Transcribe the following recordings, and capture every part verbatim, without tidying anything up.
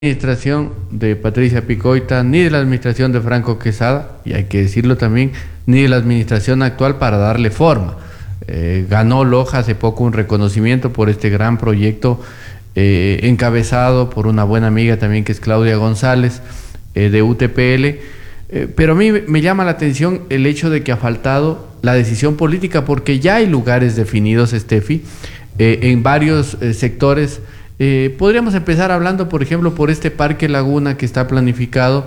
Administración de Patricia Picoita, ni de la administración de Franco Quesada, y hay que decirlo también, ni de la administración actual para darle forma. Eh, ganó Loja hace poco un reconocimiento por este gran proyecto eh, encabezado por una buena amiga también que es Claudia González eh, de U T P L, eh, pero a mí me llama la atención el hecho de que ha faltado la decisión política, porque ya hay lugares definidos, Steffi, eh, en varios eh, sectores. Eh, podríamos empezar hablando, por ejemplo, por este Parque Laguna que está planificado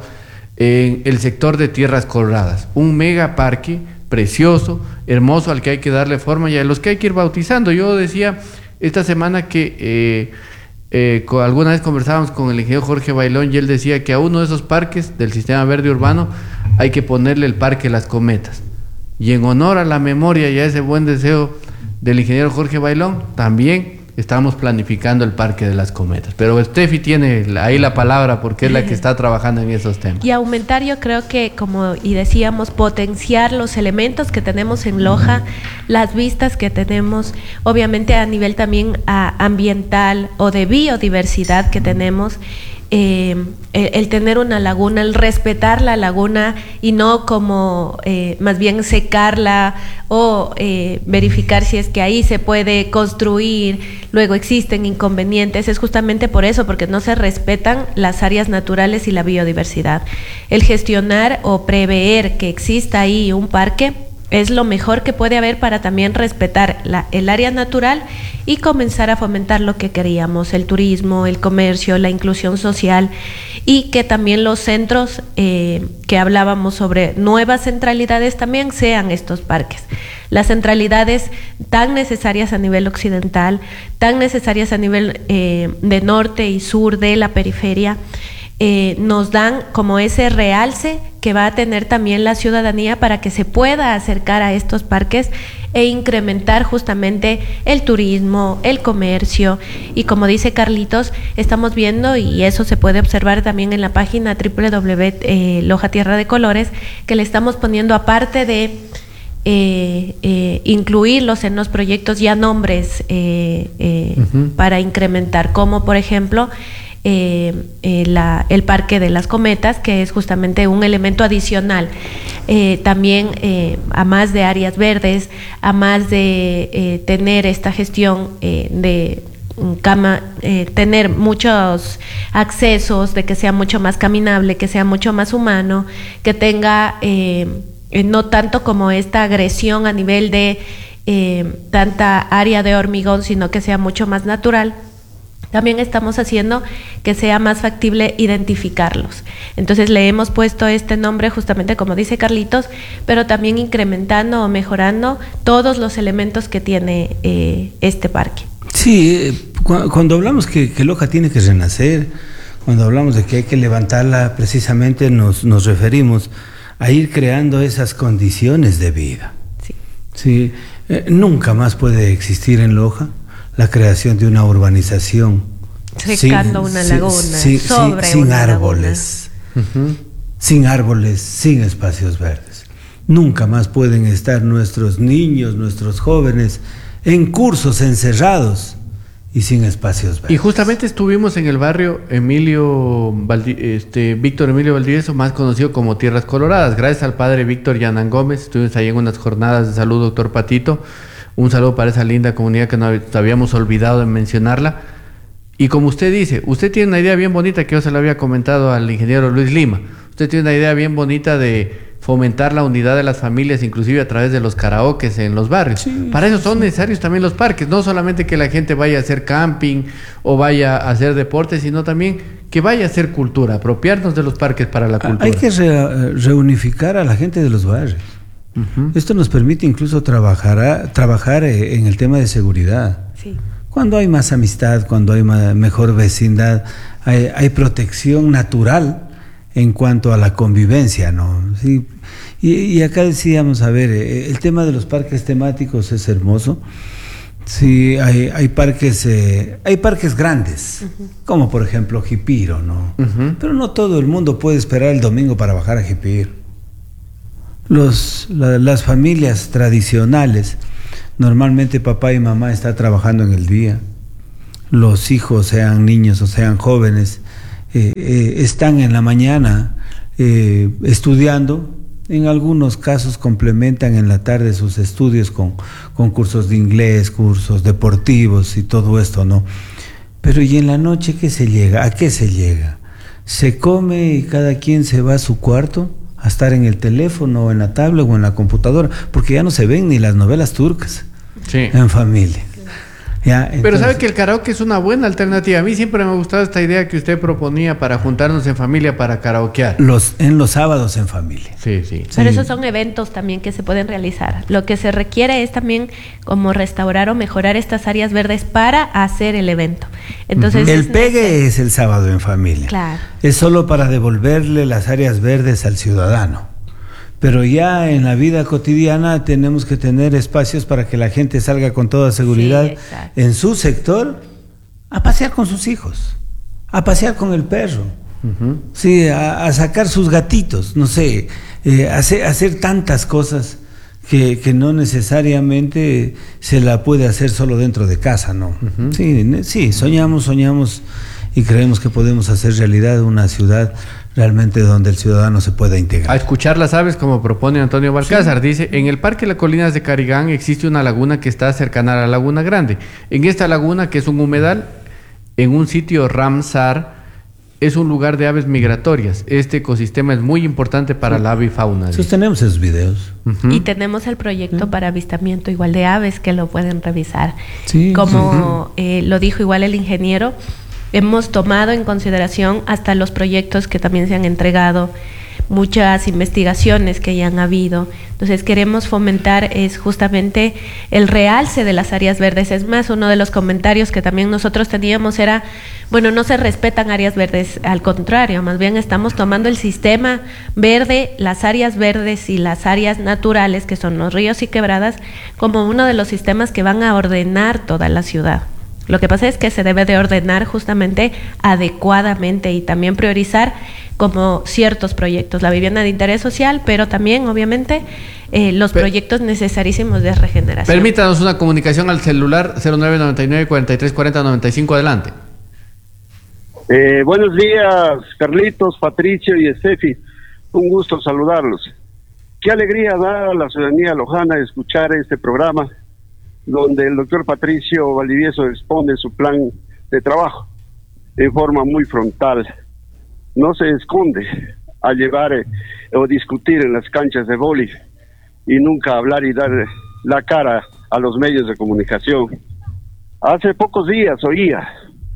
en el sector de Tierras Coloradas, un mega parque precioso, hermoso, al que hay que darle forma y a los que hay que ir bautizando. Yo decía esta semana que eh, eh, alguna vez conversábamos con el ingeniero Jorge Bailón y él decía que a uno de esos parques del sistema verde urbano hay que ponerle el Parque Las Cometas, y en honor a la memoria y a ese buen deseo del ingeniero Jorge Bailón también estamos planificando el Parque de las Cometas. Pero Steffi tiene ahí la palabra porque es la que está trabajando en esos temas. Y aumentar, yo creo que, como y decíamos, potenciar los elementos que tenemos en Loja, las vistas que tenemos, obviamente a nivel también a, ambiental o de biodiversidad que tenemos. Eh, el, el tener una laguna, el respetar la laguna y no como eh, más bien secarla o eh, verificar si es que ahí se puede construir, luego existen inconvenientes. Es justamente por eso, porque no se respetan las áreas naturales y la biodiversidad. El gestionar o prever que exista ahí un parque es lo mejor que puede haber para también respetar la, el área natural y comenzar a fomentar lo que queríamos, el turismo, el comercio, la inclusión social, y que también los centros eh, que hablábamos sobre nuevas centralidades también sean estos parques. Las centralidades tan necesarias a nivel occidental, tan necesarias a nivel eh, de norte y sur de la periferia, Eh, nos dan como ese realce que va a tener también la ciudadanía para que se pueda acercar a estos parques e incrementar justamente el turismo, el comercio, y como dice Carlitos, estamos viendo, y eso se puede observar también en la página doble u doble u doble u punto eh, Loja Tierra de Colores, que le estamos poniendo, aparte de Eh, eh, incluirlos en los proyectos, ya nombres eh, eh, uh-huh. para incrementar, como por ejemplo eh, eh, la, el Parque de las Cometas, que es justamente un elemento adicional, eh, también eh, a más de áreas verdes, a más de eh, tener esta gestión eh, de Cama, eh, tener muchos accesos, de que sea mucho más caminable, que sea mucho más humano, que tenga eh, no tanto como esta agresión a nivel de eh, tanta área de hormigón, sino que sea mucho más natural. También estamos haciendo que sea más factible identificarlos. Entonces le hemos puesto este nombre justamente como dice Carlitos, pero también incrementando o mejorando todos los elementos que tiene eh, este parque. Sí, cuando hablamos que, que Loja tiene que renacer, cuando hablamos de que hay que levantarla, precisamente nos, nos referimos a ir creando esas condiciones de vida. Sí. Sí, eh, nunca más puede existir en Loja la creación de una urbanización secando sin, una laguna, sin, sobre sin, sin una árboles, laguna. Uh-huh. sin árboles, sin espacios verdes. Nunca más pueden estar nuestros niños, nuestros jóvenes en cursos encerrados y sin espacios verdes. Y justamente estuvimos en el barrio Emilio Valdi, este, Víctor Emilio Valdivieso, más conocido como Tierras Coloradas, gracias al padre Víctor Yanan Gómez. Estuvimos ahí en unas jornadas de salud, doctor Patito. Un saludo para esa linda comunidad que no habíamos olvidado de mencionarla. Y como usted dice, usted tiene una idea bien bonita que yo se la había comentado al ingeniero Luis Lima. Usted tiene una idea bien bonita de fomentar la unidad de las familias, inclusive a través de los karaokes en los barrios. Sí, Para eso son sí. necesarios también los parques, no solamente que la gente vaya a hacer camping o vaya a hacer deporte, sino también que vaya a hacer cultura, apropiarnos de los parques para la cultura. Hay que re- reunificar a la gente de los barrios. Uh-huh. Esto nos permite incluso trabajar, trabajar en el tema de seguridad. Sí. Cuando hay más amistad, cuando hay más, mejor vecindad, hay, hay protección natural en cuanto a la convivencia, ¿no? Sí. Y, y acá decíamos, a ver, el tema de los parques temáticos es hermoso. Sí, hay, hay parques, eh, hay parques grandes, uh-huh. como por ejemplo Jipiro, ¿no? Uh-huh. Pero no todo el mundo puede esperar el domingo para bajar a Jipiro. Los, la, las familias tradicionales, normalmente papá y mamá están trabajando en el día. Los hijos, sean niños o sean jóvenes, eh, eh, están en la mañana eh, estudiando. En algunos casos complementan en la tarde sus estudios con, con cursos de inglés, cursos deportivos y todo esto, ¿no? Pero ¿y en la noche qué se llega? ¿A qué se llega? ¿Se come y cada quien se va a su cuarto a estar en el teléfono o en la tablet o en la computadora? Porque ya no se ven ni las novelas turcas sí. en familia. Ya, entonces, pero sabe que el karaoke es una buena alternativa. A mí siempre me ha gustado esta idea que usted proponía para juntarnos en familia para karaokear. Los, en los sábados en familia. Sí, sí. Pero sí. esos son eventos también que se pueden realizar. Lo que se requiere es también como restaurar o mejorar estas áreas verdes para hacer el evento. Entonces, el es pegue necesario. es el sábado en familia. Claro. Es solo para devolverle las áreas verdes al ciudadano. Pero ya en la vida cotidiana tenemos que tener espacios para que la gente salga con toda seguridad sí, en su sector a pasear con sus hijos, a pasear con el perro, uh-huh. sí, a, a sacar sus gatitos, no sé, eh, hacer, hacer tantas cosas que, que no necesariamente se la puede hacer solo dentro de casa, ¿no? Uh-huh. Sí, sí, soñamos, soñamos y creemos que podemos hacer realidad una ciudad realmente donde el ciudadano se pueda integrar. A escuchar las aves, como propone Antonio Balcázar, sí. Dice, en el Parque Las Colinas de Carigán existe una laguna que está cercana a la Laguna Grande. En esta laguna, que es un humedal, en un sitio Ramsar, es un lugar de aves migratorias. Este ecosistema es muy importante para la avifauna. Sostenemos esos videos. Uh-huh. Y tenemos el proyecto uh-huh. para avistamiento igual de aves que lo pueden revisar. Sí, como uh-huh. eh, lo dijo igual el ingeniero, hemos tomado en consideración hasta los proyectos que también se han entregado, muchas investigaciones que ya han habido. Entonces queremos fomentar es justamente el realce de las áreas verdes. Es más, uno de los comentarios que también nosotros teníamos era, bueno, no se respetan áreas verdes, al contrario, más bien estamos tomando el sistema verde, las áreas verdes y las áreas naturales, que son los ríos y quebradas, como uno de los sistemas que van a ordenar toda la ciudad. Lo que pasa es que se debe de ordenar justamente adecuadamente y también priorizar como ciertos proyectos, la vivienda de interés social, pero también obviamente eh, los Pero, proyectos necesarísimos de regeneración. Permítanos una comunicación al celular cero nueve nueve nueve, cuarenta y tres cuarenta, noventa y cinco, adelante. Eh, buenos días, Carlitos, Patricio y Estefi, un gusto saludarlos. Qué alegría da a la ciudadanía lojana escuchar este programa donde el doctor Patricio Valdivieso expone su plan de trabajo en forma muy frontal. No se esconde a llevar eh, o discutir en las canchas de vóley y nunca hablar y dar la cara a los medios de comunicación. Hace pocos días oía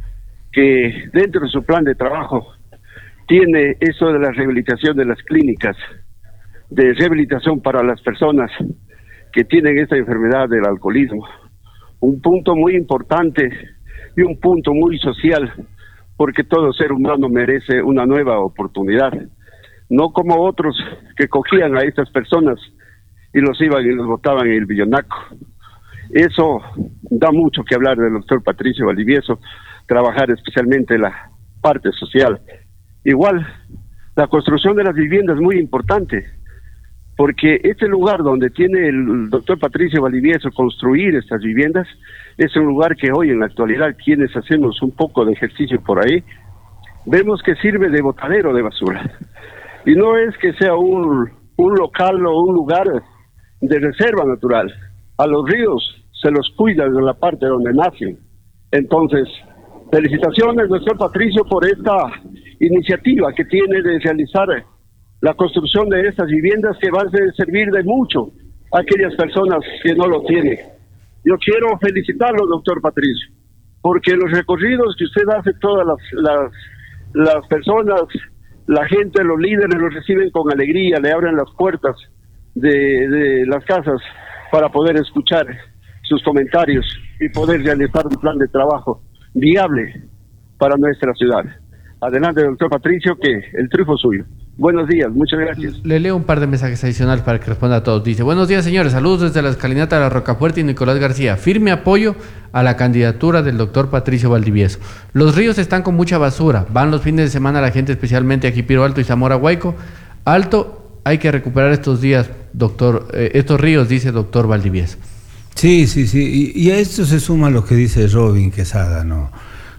que dentro de su plan de trabajo tiene eso de la rehabilitación de las clínicas, de rehabilitación para las personas que tienen esta enfermedad del alcoholismo. Un punto muy importante y un punto muy social, porque todo ser humano merece una nueva oportunidad, no como otros que cogían a estas personas y los iban y los botaban en el billonaco. Eso da mucho que hablar del doctor Patricio Valdivieso, trabajar especialmente la parte social. Igual, la construcción de las viviendas es muy importante, porque este lugar donde tiene el doctor Patricio Valdivieso construir estas viviendas es un lugar que hoy en la actualidad, quienes hacemos un poco de ejercicio por ahí, vemos que sirve de botadero de basura. Y no es que sea un, un local o un lugar de reserva natural. A los ríos se los cuida desde la parte donde nacen. Entonces, felicitaciones, doctor Patricio, por esta iniciativa que tiene de realizar la construcción de estas viviendas que van a servir de mucho a aquellas personas que no lo tienen. Yo quiero felicitarlo, doctor Patricio, porque los recorridos que usted hace, todas las, las, las personas, la gente, los líderes los reciben con alegría, le abren las puertas de, de las casas para poder escuchar sus comentarios y poder realizar un plan de trabajo viable para nuestra ciudad. Adelante, doctor Patricio, que el triunfo es suyo. Buenos días, muchas gracias. Le leo un par de mensajes adicionales para que responda a todos. Dice, buenos días, señores, saludos desde la escalinata de la Rocafuerte y Nicolás García. Firme apoyo a la candidatura del doctor Patricio Valdivieso. Los ríos están con mucha basura, van los fines de semana la gente, especialmente aquí Piro Alto y Zamora Huayco. Alto, hay que recuperar estos días, doctor, eh, estos ríos, dice doctor Valdivieso. Sí, sí, sí, y, y a esto se suma lo que dice Robin Quesada, ¿no?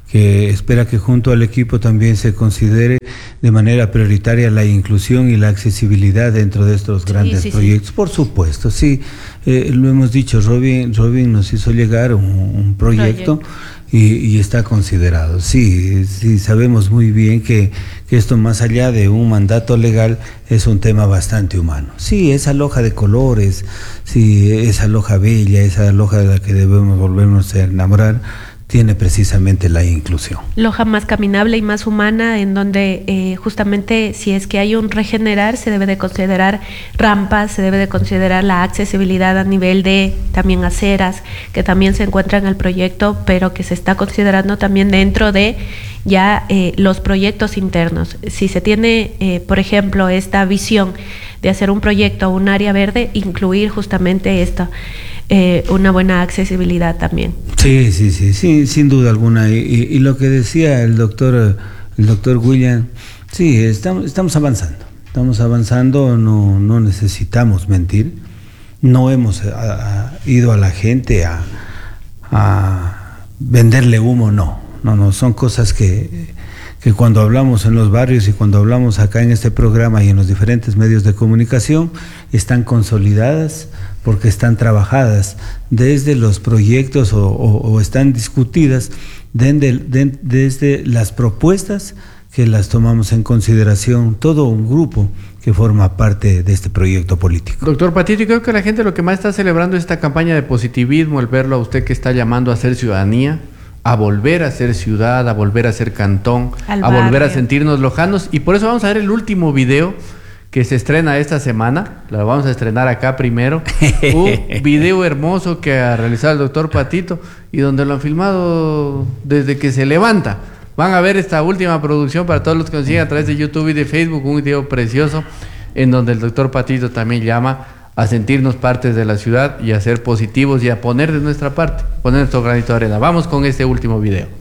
que espera que junto al equipo también se considere de manera prioritaria la inclusión y la accesibilidad dentro de estos grandes sí, sí, proyectos. Sí. Por supuesto, sí, eh, lo hemos dicho, Robin, Robin nos hizo llegar un, un proyecto, proyecto. Y, y está considerado. Sí, sí, sabemos muy bien que, que esto, más allá de un mandato legal, es un tema bastante humano. Sí, esa loja de colores, sí, esa loja bella, esa loja de la que debemos volvernos a enamorar, tiene precisamente la inclusión. Loja más caminable y más humana, en donde eh, justamente si es que hay un regenerar, se debe de considerar rampas, se debe de considerar la accesibilidad a nivel de también aceras, que también se encuentra en el proyecto, pero que se está considerando también dentro de ya eh, los proyectos internos. Si se tiene, eh, por ejemplo, esta visión de hacer un proyecto, un área verde, incluir justamente esto. Eh, una buena accesibilidad también. Sí, sí, sí, sí, sin duda alguna. Y, y, y lo que decía el doctor, el doctor William, sí, estamos, estamos avanzando, estamos avanzando, no, no necesitamos mentir, no hemos a, a, ido a la gente a, a venderle humo, no, no, no, son cosas que, que cuando hablamos en los barrios y cuando hablamos acá en este programa y en los diferentes medios de comunicación, están consolidadas, porque están trabajadas desde los proyectos o, o, o están discutidas desde, de, desde las propuestas que las tomamos en consideración todo un grupo que forma parte de este proyecto político. Doctor Patito, creo que la gente lo que más está celebrando es esta campaña de positivismo, el verlo a usted que está llamando a ser ciudadanía, a volver a ser ciudad, a volver a ser cantón, Al a barrio. volver a sentirnos lojanos, y por eso vamos a ver el último video que se estrena esta semana, la vamos a estrenar acá primero, un video hermoso que ha realizado el doctor Patito y donde lo han filmado desde que se levanta. Van a ver esta última producción para todos los que nos siguen a través de YouTube y de Facebook, un video precioso en donde el doctor Patito también llama a sentirnos partes de la ciudad y a ser positivos y a poner de nuestra parte, poner nuestro granito de arena. Vamos con este último video.